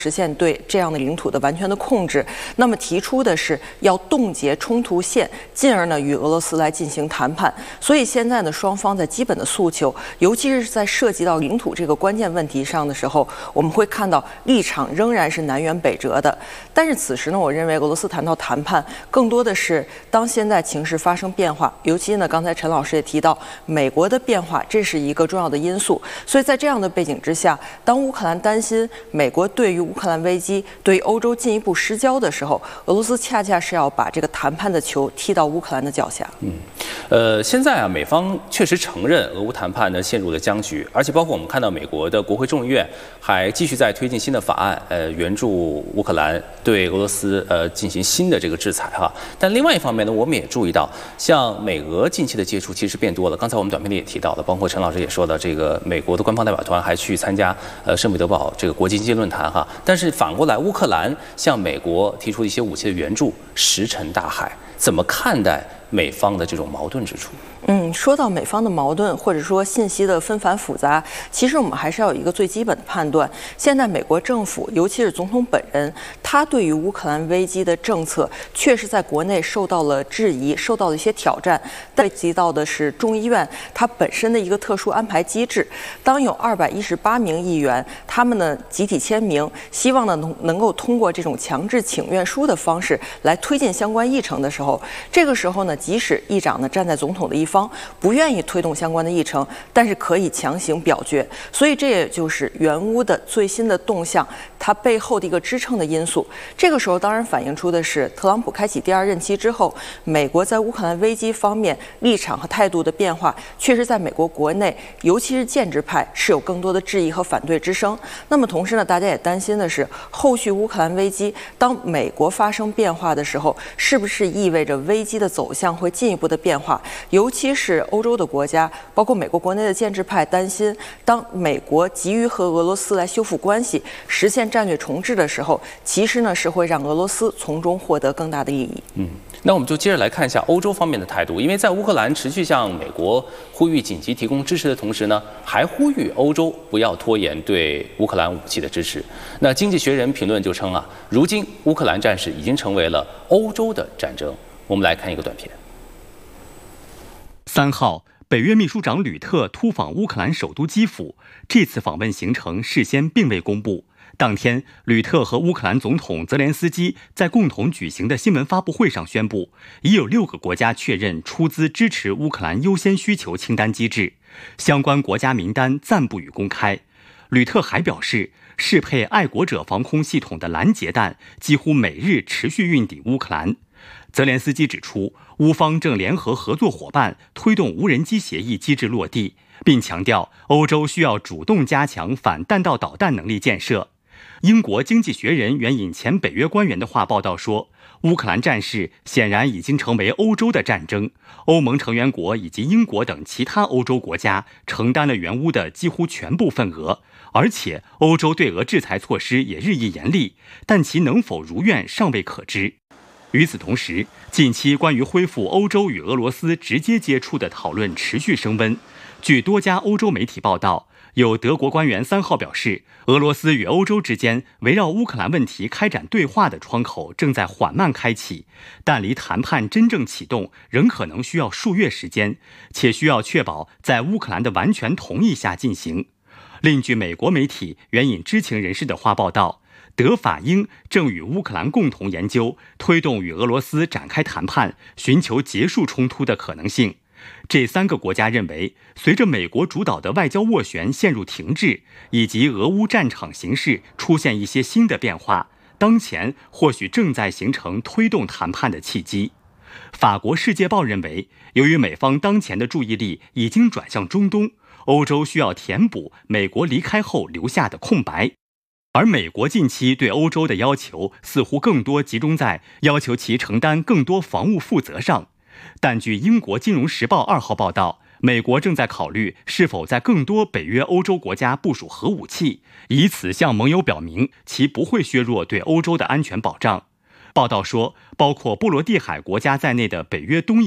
实现对这样的领土的完全的控制，那么提出的是要冻结冲突线，进而呢与俄罗斯来进行谈判。所以现在呢，双方在基本的诉求，尤其是在涉及到领土这个关键问题上的时候，我们会看到立场仍然是南辕北辙的。但是此时呢，我认为俄罗斯谈到谈判，更多的是当现在情势发生变化，尤其呢刚才陈老师也提到美国的变化，这是一个重要的因素。所以在这样的背景之下，当乌克兰担心美国对于乌克兰危机对于欧洲进一步失焦的时候，俄罗斯恰恰是要把这个谈判的球踢到乌克兰的脚下。 现在啊，美方确实承认俄乌谈判呢陷入了僵局，而且包括我们看到美国的国会众议院还继续在推进新的法案，援助乌克兰对俄罗斯进行新的这个制裁哈。但另外一方面呢，我们也注意到，像美俄近期的接触其实变多了。刚才我们短片里也提到了，包括陈老师也说到，这个美国的官方代表团还去参加圣彼得堡这个国际经济论坛哈。但是反过来，乌克兰向美国提出的一些武器的援助石沉大海，怎么看待美方的这种矛盾之处？ 说到美方的矛盾，或者说信息的纷繁复杂，其实我们还是要有一个最基本的判断。现在美国政府，尤其是总统本人，他对于乌克兰危机的政策，确实在国内受到了质疑，受到了一些挑战。但提到的是众议院它本身的一个特殊安排机制，当有218名议员，他们呢集体签名，希望呢能够通过这种强制请愿书的方式来推进相关议程的时候，这个时候呢，即使议长呢站在总统的一方，不愿意推动相关的议程，但是可以强行表决。所以这也就是援乌的最新的动向，它背后的一个支撑的因素。这个时候当然反映出的是特朗普开启第2任期之后，美国在乌克兰危机方面立场和态度的变化，确实在美国国内，尤其是建制派是有更多的质疑和反对之声。那么同时呢，大家也担心的是，后续乌克兰危机当美国发生变化的时候，是不是意味着危机的走向会进一步的变化？尤其是欧洲的国家，包括美国国内的建制派担心，当美国急于和俄罗斯来修复关系，实现战略重置的时候，其实呢是会让俄罗斯从中获得更大的利益。 那我们就接着来看一下欧洲方面的态度，因为在乌克兰持续向美国呼吁紧急提供支持的同时呢，还呼吁欧洲不要拖延对乌克兰武器的支持。那《经济学人》评论就称啊，如今乌克兰战事已经成为了欧洲的战争。我们来看一个短片。 3号，北约秘书长吕特突访乌克兰首都基辅，这次访问行程事先并未公布。当天，吕特和乌克兰总统泽连斯基在共同举行的新闻发布会上宣布，已有6个国家确认出资支持乌克兰优先需求清单机制，相关国家名单暂不予公开。吕特还表示，适配爱国者防空系统的拦截弹几乎每日持续运抵乌克兰。泽连斯基指出，乌方正联合合作伙伴推动无人机协议机制落地，并强调欧洲需要主动加强反弹道导弹能力建设。英国《经济学人》援引前北约官员的话报道说，乌克兰战事显然已经成为欧洲的战争，欧盟成员国以及英国等其他欧洲国家承担了援乌的几乎全部份额，而且欧洲对俄制裁措施也日益严厉，但其能否如愿尚未可知。与此同时，近期关于恢复欧洲与俄罗斯直接接触的讨论持续升温。据多家欧洲媒体报道，有德国官员3号表示，俄罗斯与欧洲之间围绕乌克兰问题开展对话的窗口正在缓慢开启，但离谈判真正启动仍可能需要数月时间，且需要确保在乌克兰的完全同意下进行。另据美国媒体援引知情人士的话报道，德法英正与乌克兰共同研究推动与俄罗斯展开谈判，寻求结束冲突的可能性。这3个国家认为，随着美国主导的外交斡旋陷入停滞，以及俄乌战场形势出现一些新的变化，当前或许正在形成推动谈判的契机。法国《世界报》认为，由于美方当前的注意力已经转向中东，欧洲需要填补美国离开后留下的空白。而美国近期对欧洲的要求似乎更多集中在要求其承担更多防务负责上。但据英国《金融时报》2号报道，美国正在考虑是否在更多北约欧洲国家部署核武器，以此向盟友表明其不会削弱对欧洲的安全保障。报道说，包括波罗的海国家在内的北约东